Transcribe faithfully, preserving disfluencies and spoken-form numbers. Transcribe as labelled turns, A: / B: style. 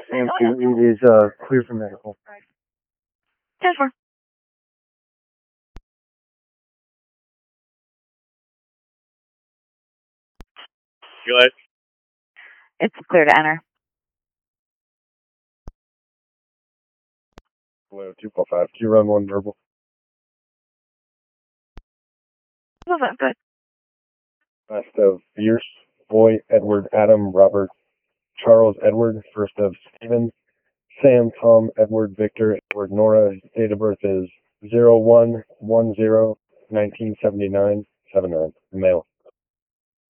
A: Sam two, it is uh, clear for medical.
B: ten four.
C: Good.
B: It's clear to enter.
A: Hello, two four five. Q run one verbal.
B: Move it, good.
A: Last of Fierce, Boy, Edward, Adam, Robert, Charles, Edward. First of Stephen, Sam, Tom, Edward, Victor, Edward, Nora. Date of birth is zero one one zero nineteen seventy nine seven nine. Male.